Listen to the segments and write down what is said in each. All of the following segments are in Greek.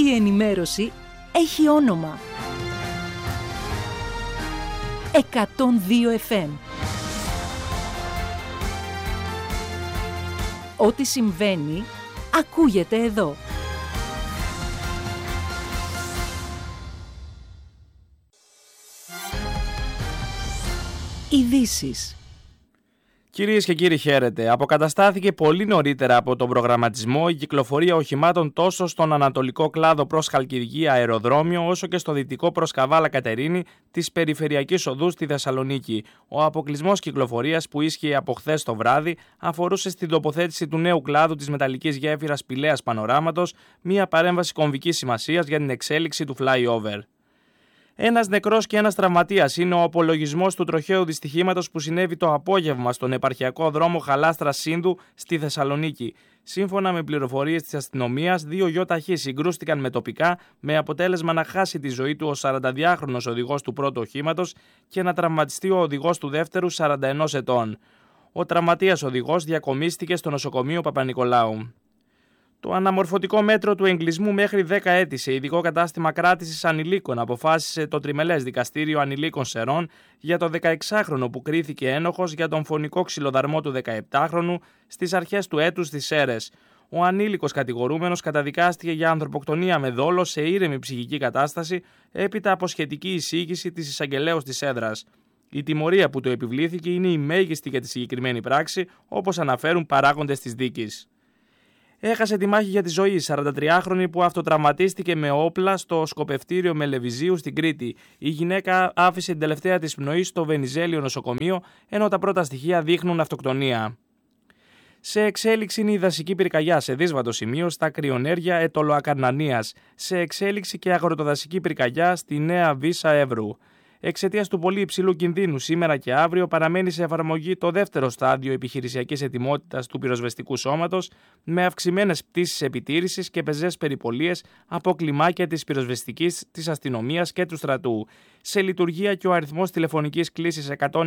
Η ενημέρωση έχει όνομα. 102 FM. Ό,τι συμβαίνει, ακούγεται εδώ. Ειδήσεις. Κυρίες και κύριοι, χαίρετε. Αποκαταστάθηκε πολύ νωρίτερα από τον προγραμματισμό η κυκλοφορία οχημάτων τόσο στον ανατολικό κλάδο προς Χαλκιδική αεροδρόμιο, όσο και στο δυτικό προς Καβάλα Κατερίνη της περιφερειακής οδού στη Θεσσαλονίκη. Ο αποκλεισμός κυκλοφορίας που ίσχυε από χθες το βράδυ αφορούσε στην τοποθέτηση του νέου κλάδου της μεταλλικής γέφυρας Πηλαίας Πανοράματος, μια παρέμβαση κομβικής σημασίας για την εξέλιξη του flyover. Ένας νεκρός και ένας τραυματίας είναι ο απολογισμός του τροχαίου δυστυχήματος που συνέβη το απόγευμα στον επαρχιακό δρόμο Χαλάστρα-Σύνδου στη Θεσσαλονίκη. Σύμφωνα με πληροφορίες της αστυνομίας, 2 γιοταχή συγκρούστηκαν με τοπικά, με αποτέλεσμα να χάσει τη ζωή του ο 42χρονος οδηγός του πρώτου οχήματος και να τραυματιστεί ο οδηγός του δεύτερου 41 ετών. Ο τραυματίας οδηγός διακομίστηκε στο νοσοκομείο Παπα-Νικολάου. Το αναμορφωτικό μέτρο του εγκλισμού μέχρι 10 έτη σε ειδικό κατάστημα κράτησης ανηλίκων αποφάσισε το Τριμελές Δικαστήριο Ανηλίκων Σερών για το 16χρονο που κρίθηκε ένοχος για τον φωνικό ξυλοδαρμό του 17χρονου στις αρχές του έτους στις Σέρρες. Ο ανήλικος κατηγορούμενος καταδικάστηκε για ανθρωποκτονία με δόλο σε ήρεμη ψυχική κατάσταση έπειτα από σχετική εισήγηση της εισαγγελέως της έδρας. Η τιμωρία που του επιβλήθηκε είναι η μέγιστη για τη συγκεκριμένη πράξη, όπως αναφέρουν παράγοντες της δίκης. Έχασε τη μάχη για τη ζωή η 43χρονη που αυτοτραυματίστηκε με όπλα στο σκοπευτήριο Μελεβιζίου στην Κρήτη. Η γυναίκα άφησε την τελευταία της πνοή στο Βενιζέλιο νοσοκομείο, ενώ τα πρώτα στοιχεία δείχνουν αυτοκτονία. Σε εξέλιξη είναι η δασική πυρκαγιά σε δύσβατο σημείο στα κρυονέρια Ετωλοακαρνανίας. Σε εξέλιξη και αγροτοδασική πυρκαγιά στη Νέα Βύσα Εύρου. Εξαιτίας του πολύ υψηλού κινδύνου σήμερα και αύριο παραμένει σε εφαρμογή το δεύτερο στάδιο επιχειρησιακής ετοιμότητας του πυροσβεστικού σώματος με αυξημένες πτήσεις επιτήρησης και πεζές περιπολίες από κλιμάκια της πυροσβεστικής, της αστυνομίας και του στρατού. Σε λειτουργία και ο αριθμός τηλεφωνικής κλήσης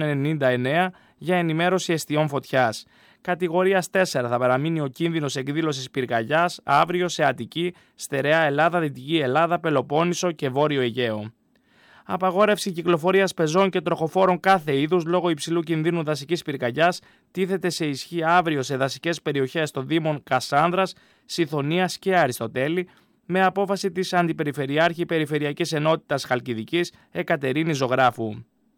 199 για ενημέρωση εστιών φωτιάς. Κατηγορίας 4 θα παραμείνει ο κίνδυνος εκδήλωσης πυρκαγιάς αύριο σε Αττική, Στερεά Ελλάδα, Δυτική Ελλάδα, Πελοπόννησο και Βόρειο Αιγαίο. Απαγόρευση κυκλοφορίας πεζών και τροχοφόρων κάθε είδους λόγω υψηλού κινδύνου δασικής πυρκαγιάς τίθεται σε ισχύ αύριο σε δασικές περιοχές των Δήμων Κασάνδρας, Σιθωνίας και Αριστοτέλη, με απόφαση της Αντιπεριφερειάρχη Περιφερειακής Ενότητας Χαλκιδικής Εκατερίνης Ζωγράφου.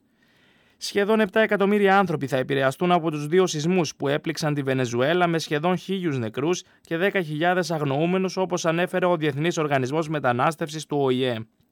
Σχεδόν 7 εκατομμύρια άνθρωποι θα επηρεαστούν από τους 2 σεισμούς που έπληξαν τη Βενεζουέλα με σχεδόν 1.000 νεκρούς και 10.000 αγνοούμενους, όπως ανέφερε ο Διεθνής Οργανισμός Μετανάστευσης του ΟΗΕ.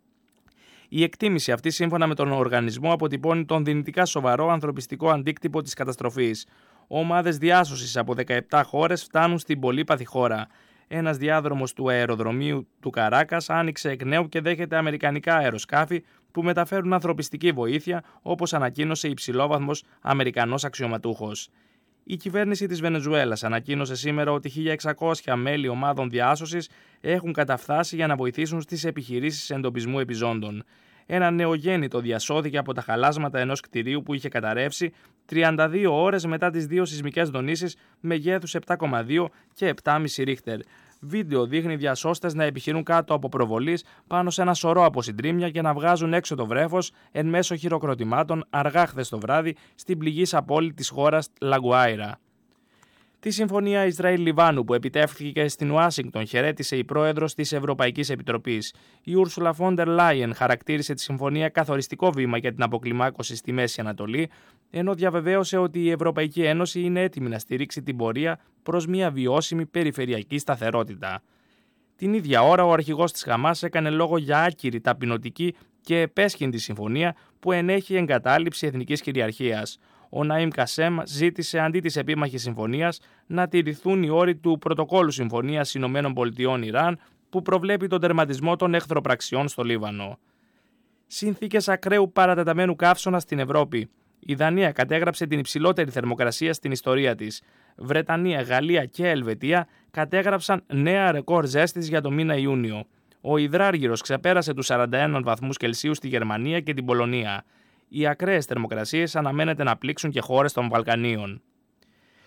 Η εκτίμηση αυτή, σύμφωνα με τον οργανισμό, αποτυπώνει τον δυνητικά σοβαρό ανθρωπιστικό αντίκτυπο της καταστροφής. Ομάδες διάσωσης από 17 χώρες φτάνουν στην πολύπαθη χώρα. Ένας διάδρομος του αεροδρομίου του Καράκας άνοιξε εκ νέου και δέχεται αμερικανικά αεροσκάφη που μεταφέρουν ανθρωπιστική βοήθεια, όπως ανακοίνωσε υψηλόβαθμος Αμερικανός αξιωματούχος. Η κυβέρνηση της Βενεζουέλας ανακοίνωσε σήμερα ότι 1.600 μέλη ομάδων διάσωσης έχουν καταφθάσει για να βοηθήσουν στις επιχειρήσεις εντοπισμού επιζώντων. Ένα νεογέννητο διασώθηκε από τα χαλάσματα ενός κτηρίου που είχε καταρρεύσει 32 ώρες μετά τις 2 σεισμικές δονήσεις μεγέθους 7,2 και 7,5 ρίχτερ. Βίντεο δείχνει διασώστες να επιχειρούν κάτω από προβολής πάνω σε ένα σωρό από συντρίμμια και να βγάζουν έξω το βρέφος εν μέσω χειροκροτημάτων αργά χθες το βράδυ στην πληγής απόλυτη της χώρας Λαγκουάιρα. Τη συμφωνία Ισραήλ-Λιβάνου που επιτεύχθηκε στην Ουάσιγκτον χαιρέτησε η πρόεδρος της Ευρωπαϊκής Επιτροπής. Η Ούρσουλα Φόντερ Λάιεν χαρακτήρισε τη συμφωνία καθοριστικό βήμα για την αποκλιμάκωση στη Μέση Ανατολή, ενώ διαβεβαίωσε ότι η Ευρωπαϊκή Ένωση είναι έτοιμη να στηρίξει την πορεία προς μια βιώσιμη περιφερειακή σταθερότητα. Την ίδια ώρα, ο αρχηγός της Χαμάς έκανε λόγο για άκυρη, ταπεινωτική και επέσχυντη συμφωνία που ενέχει εγκατάλειψη εθνικής κυριαρχίας. Ο Ναΐμ Κασέμ ζήτησε αντί της επίμαχης συμφωνίας να τηρηθούν οι όροι του Πρωτοκόλου Συμφωνίας ΗΠΑ-Ιράν που προβλέπει τον τερματισμό των εχθροπραξιών στο Λίβανο. Συνθήκες ακραίου παρατεταμένου καύσωνα στην Ευρώπη. Η Δανία κατέγραψε την υψηλότερη θερμοκρασία στην ιστορία της. Βρετανία, Γαλλία και Ελβετία κατέγραψαν νέα ρεκόρ ζέστης για το μήνα Ιούνιο. Ο υδράργυρος ξεπέρασε τους 41 βαθμούς Κελσίου στη Γερμανία και την Πολωνία. Οι ακραίες θερμοκρασίες αναμένεται να πλήξουν και χώρες των Βαλκανίων.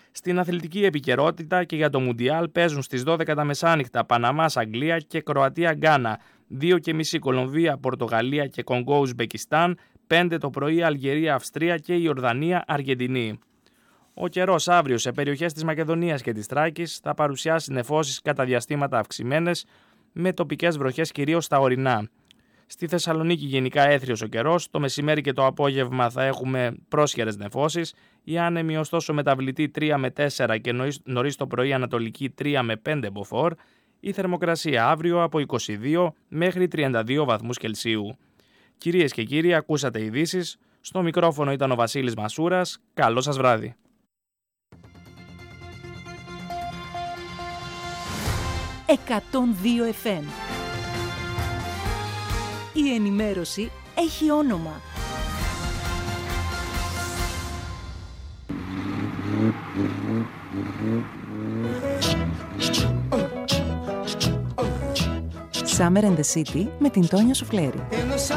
Στην αθλητική επικαιρότητα και για το Μουντιάλ παίζουν στις 12 τα μεσάνυχτα Παναμάς Αγγλία και Κροατία Γκάνα, 2:30 Κολομβία, Πορτογαλία και Κονγκό Ουσμπεκιστάν, 5 το πρωί Αλγερία Αυστρία και Ιορδανία Αργεντινή. Ο καιρός αύριο σε περιοχές της Μακεδονίας και της Θράκης θα παρουσιάσει νεφώσεις κατά διαστήματα αυξημένες με τοπικές βροχές κυρίως στα ορεινά. Στη Θεσσαλονίκη γενικά έθριος ο καιρός, το μεσημέρι και το απόγευμα θα έχουμε πρόσχερες νεφώσεις, οι άνεμοι ωστόσο μεταβλητή 3 με 4 και νωρίς το πρωί ανατολική 3 με 5 μποφόρ, η θερμοκρασία αύριο από 22 μέχρι 32 βαθμούς Κελσίου. Κυρίες και κύριοι, ακούσατε ειδήσεις, στο μικρόφωνο ήταν ο Βασίλης Μασούρας, καλό σας βράδυ. «102 FM». Η ενημέρωση έχει όνομα. Summer and the City με την Τόνια Σουφλέρη.